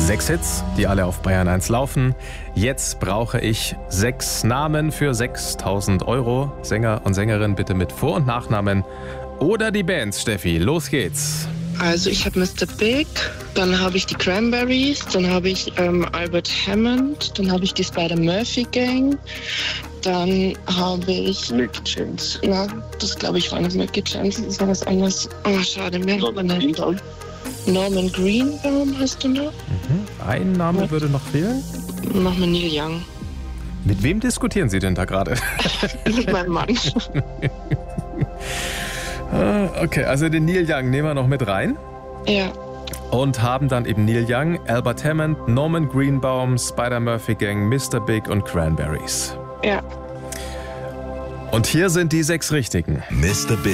6 Hits, die alle auf Bayern 1 laufen. Jetzt brauche ich 6 Namen für 6.000 €. Sänger und Sängerin bitte mit Vor- und Nachnamen oder die Bands. Steffi, los geht's. Also ich habe Mr. Big, dann habe ich die Cranberries, dann habe ich Albert Hammond, dann habe ich die Spider-Murphy-Gang, dann habe ich Milky Chance. Na, das glaube ich war nicht Milky Chance, das war was anderes. Oh, schade, mehr hat man nicht. Norman Greenbaum hast du noch? Ein Name würde noch fehlen. Mach mal Neil Young. Mit wem diskutieren Sie denn da gerade? Mit meinem Mann. Okay, also den Neil Young nehmen wir noch mit rein. Ja. Und haben dann eben Neil Young, Albert Hammond, Norman Greenbaum, Spider-Murphy-Gang, Mr. Big und Cranberries. Ja. Und hier sind die 6 Richtigen. Mr. Big